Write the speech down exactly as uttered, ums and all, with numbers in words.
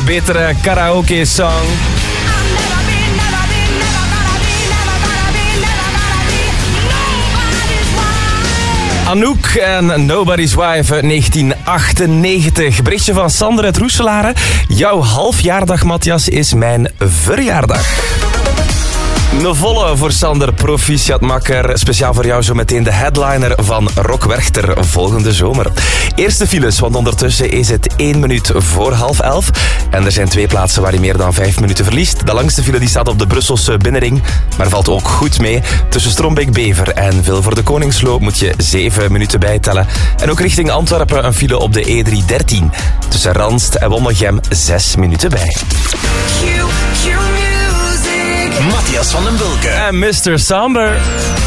betere karaoke-song. Anouk en Nobody's Wife uit negentien achtennegentig. Berichtje van Sander uit Roeselare. Jouw halfjaardag, Matthias, is mijn verjaardag. Een volle voor Sander, proficiat makker. Speciaal voor jou zometeen de headliner van Rock Werchter volgende zomer. Eerste files, want ondertussen is het één minuut voor half elf. En er zijn twee plaatsen waar je meer dan vijf minuten verliest. De langste file die staat op de Brusselse binnenring, maar valt ook goed mee. Tussen Strombeek-Bever en Wil voor de Koningsloop moet je zeven minuten bijtellen. En ook richting Antwerpen een file op de E driehonderddertien. Tussen Randst en Wommelgem zes minuten bij. Matthias van den Bulke En mister Samber.